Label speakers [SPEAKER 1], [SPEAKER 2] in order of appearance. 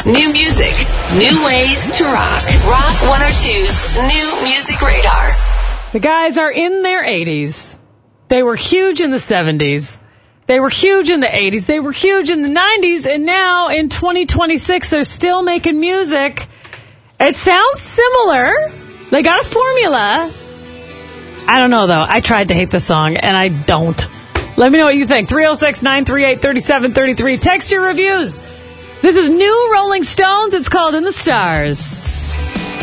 [SPEAKER 1] New music, new ways to rock. Rock 102's New Music Radar.
[SPEAKER 2] The guys are in their 80s. They were huge in the 70s. They were huge in the 80s. They were huge in the 90s. And now in 2026, they're still making music. It sounds similar. They got a formula. I don't know, though. I tried to hate the song, and I don't. Let me know what you think. 306-938-3733. Text your reviews. This is new Rolling Stones. It's called In the Stars.